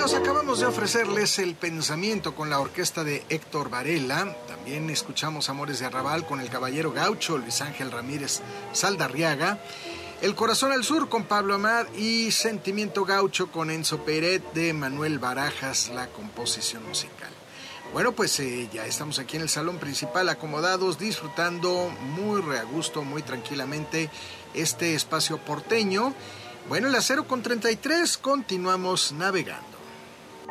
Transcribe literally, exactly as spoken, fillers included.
amigos, acabamos de ofrecerles El Pensamiento con la orquesta de Héctor Varela. También escuchamos Amores de Arrabal con el Caballero Gaucho, Luis Ángel Ramírez Saldarriaga. El Corazón al Sur con Pablo Amad y Sentimiento Gaucho con Enzo Peret de Manuel Barajas, la composición musical. Bueno, pues eh, ya estamos aquí en el salón principal acomodados, disfrutando muy re a gusto, muy tranquilamente este espacio porteño. Bueno, las cero con treinta y tres, continuamos navegando.